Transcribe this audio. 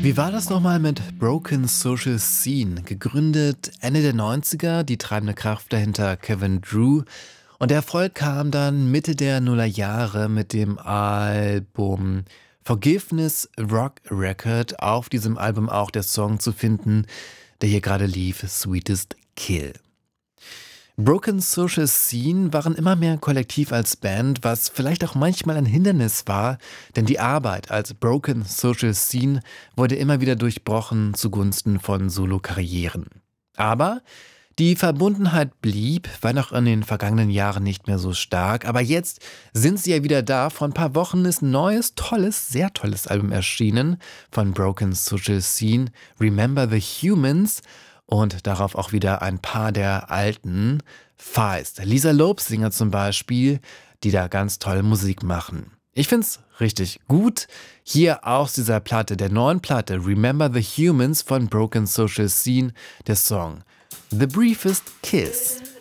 Wie war das nochmal mit Broken Social Scene? Gegründet Ende der 90er, die treibende Kraft dahinter Kevin Drew. Und der Erfolg kam dann Mitte der Nullerjahre mit dem Album Forgiveness Rock Record. Auf diesem Album auch der Song zu finden, der hier gerade lief, Sweetest Kill. Broken Social Scene waren immer mehr ein Kollektiv als Band, was vielleicht auch manchmal ein Hindernis war, denn die Arbeit als Broken Social Scene wurde immer wieder durchbrochen zugunsten von Solo-Karrieren. Aber die Verbundenheit blieb, war noch in den vergangenen Jahren nicht mehr so stark, aber jetzt sind sie ja wieder da. Vor ein paar Wochen ist ein neues, tolles, sehr tolles Album erschienen von Broken Social Scene, Remember the Humans. Und darauf auch wieder ein paar der alten Feist. Lisa Lobsinger zum Beispiel, die da ganz toll Musik machen. Ich find's richtig gut. Hier aus dieser Platte, der neuen Platte Remember the Humans von Broken Social Scene, der Song The Briefest Kiss.